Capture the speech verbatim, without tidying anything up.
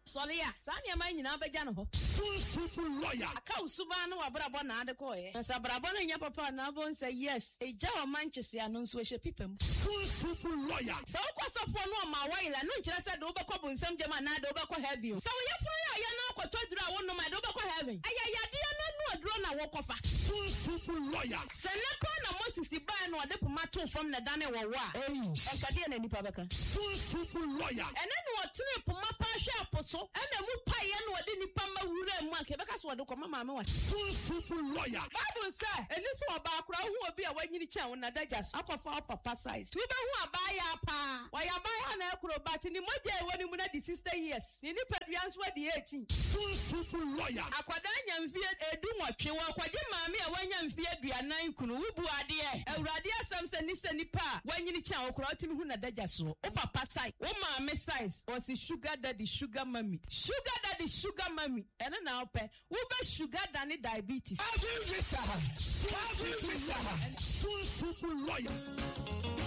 Solia, Sanya mine na bejano ho. Super lawyer. Aka usubano wa brabo na ade ko e. Nsa brabo na nya papa na bon say yes. Eja o Manchester no nso ehwe pipem. Super lawyer. So kwasofo no ma waila no nkyere se de obekọ bonsam jema na de obekọ heaven. So ye furu ya ye na kwotoduru a wonu ma de obekọ heaven. Ayayade na nu oduro na wokofa. Super lawyer. Seneko na Moses ba no de poma to fam na dane wo wa. Eh. Enkade na nipa beka. Super lawyer. Ene no otene poma pa hwe aposo. Ena mu pa ye no de nipa ma wura mu anke beka so de ko mama me wa. Super lawyer. Bible say, eni so oba akura hu obi a wanyini kyan wona daja so akofa papa size. Tu be hu abaya pa. Wa ya baya na ekuro but ni moje e woni mu na di sixty years. Ni nipa duan so di eighteen. Super lawyer. Akwada nyamfie edu nwotwe wa kwaje maame a wanya mfie aduanan kunu wubu ade e. Awurade asam se ni se nipa wanyini kyan okura otimi hu na daja so. O papa size, o maame size, o si sugar daddy sugar mommy. Sugar daddy sugar mommy. Ene na ope. Wo be sugar daddy diabetes. Super lawyer.